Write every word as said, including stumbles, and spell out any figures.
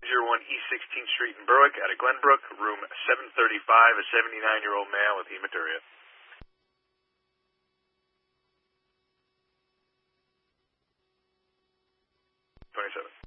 oh one East sixteenth Street in Berwick out of Glenbrook, room seven thirty-five, a seventy-nine-year-old male with hematuria. twenty-seven.